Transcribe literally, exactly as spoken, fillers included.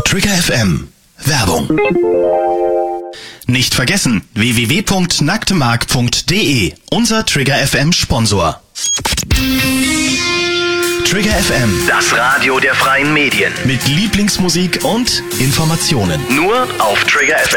Trigger F M. Werbung. Nicht vergessen, w w w punkt nacktemark punkt d e, unser Trigger F M Sponsor. Trigger F M, das Radio der freien Medien. Mit Lieblingsmusik und Informationen. Nur auf Trigger F M.